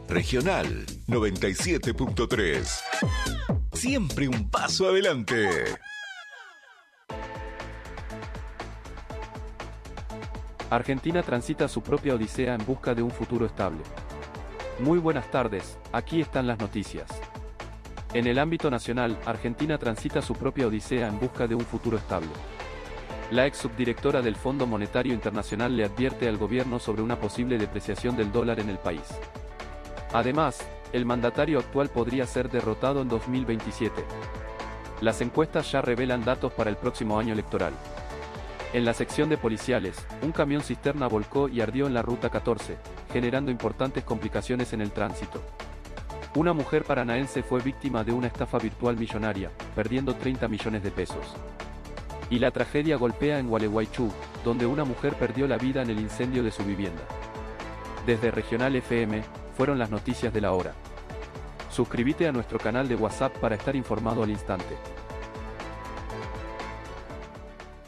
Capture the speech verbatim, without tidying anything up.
Regional noventa y siete punto tres. Siempre un paso adelante. Argentina transita su propia odisea en busca de un futuro estable. Muy buenas tardes, aquí están las noticias. En el ámbito nacional, Argentina transita su propia odisea en busca de un futuro estable. La ex subdirectora del Fondo Monetario Internacional le advierte al gobierno sobre una posible depreciación del dólar en el país. Además, el mandatario actual podría ser derrotado en dos mil veintisiete. Las encuestas ya revelan datos para el próximo año electoral. En la sección de policiales, un camión cisterna volcó y ardió en la ruta catorce, generando importantes complicaciones en el tránsito. Una mujer paranaense fue víctima de una estafa virtual millonaria, perdiendo treinta millones de pesos. Y la tragedia golpea en Gualeguaychú, donde una mujer perdió la vida en el incendio de su vivienda. Desde Regional F M, fueron las noticias de la hora. Suscríbete a nuestro canal de WhatsApp para estar informado al instante.